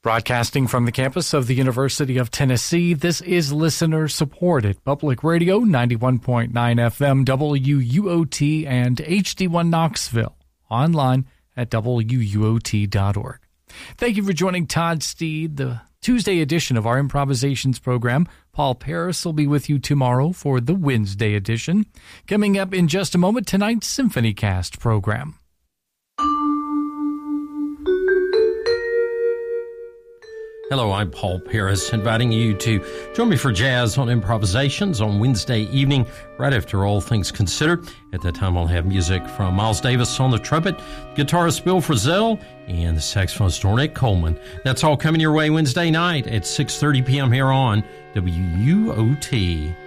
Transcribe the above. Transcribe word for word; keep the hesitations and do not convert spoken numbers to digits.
Broadcasting from the campus of the University of Tennessee, this is listener-supported Public Radio, ninety-one point nine F M, W U O T, and H D one Knoxville, online at W U O T dot org. Thank you for joining Todd Steed, the Tuesday edition of our improvisations program. Paul Paris will be with you tomorrow for the Wednesday edition. Coming up in just a moment, tonight's Symphony Cast program. Hello, I'm Paul Paris, inviting you to join me for Jazz on Improvisations on Wednesday evening, right after All Things Considered. At that time, I'll have music from Miles Davis on the trumpet, guitarist Bill Frisell, and the saxophonist Ornette Coleman. That's all coming your way Wednesday night at six thirty p.m. here on W U O T.